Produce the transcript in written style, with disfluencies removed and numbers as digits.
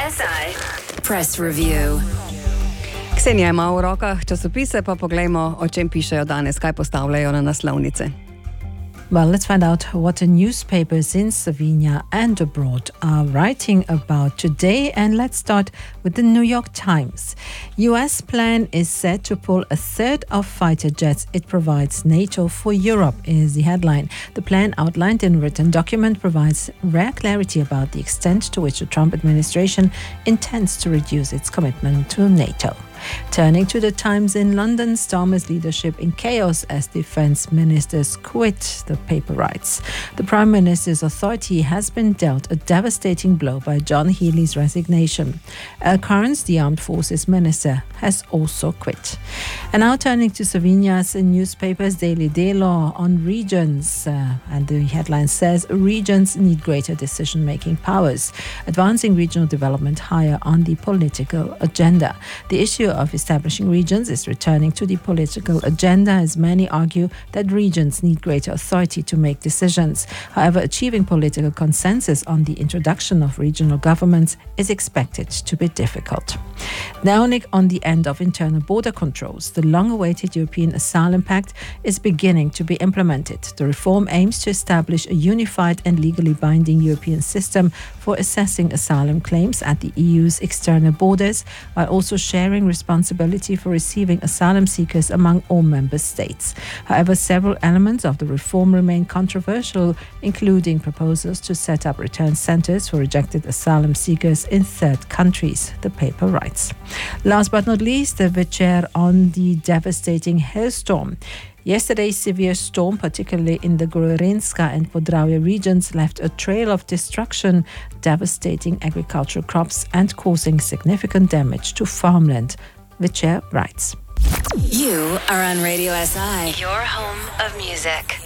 SI Press Review. Ksenija ima v rokah časopise, pa poglejmo, o čem pišejo danes, kaj postavljajo na naslovnice. Well, let's find out what the newspapers in Slovenia and abroad are writing about today. And let's start with the New York Times. US plan is set to pull a third of fighter jets it provides NATO for Europe, is the headline. The plan, outlined in a written document, provides rare clarity about the extent to which the Trump administration intends to reduce its commitment to NATO. Turning to the Times in London, Starmer's leadership in chaos as defense ministers quit, the paper writes. The Prime Minister's authority has been dealt a devastating blow by John Healey's resignation. Al Kearns, the Armed Forces Minister, has also quit. And now turning to Slovenia's newspapers, Daily Delo on regions. And the headline says, regions need greater decision-making powers, advancing regional development higher on the political agenda. The issue of establishing regions is returning to the political agenda, as many argue that regions need greater authority to make decisions. However, achieving political consensus on the introduction of regional governments is expected to be difficult. Now, on the end of internal border controls, the long-awaited European Asylum Pact is beginning to be implemented. The reform aims to establish a unified and legally binding European system for assessing asylum claims at the EU's external borders, while also sharing responsibility for receiving asylum seekers among all member states. However, several elements of the reform remain controversial, including proposals to set up return centres for rejected asylum seekers in third countries, the paper writes. Last but not least, the Večer on the devastating hailstorm. Yesterday's severe storm, particularly in the Gorenjska and Podravje regions, left a trail of destruction, devastating agricultural crops and causing significant damage to farmland, Večer writes. You are on Radio SI, your home of music.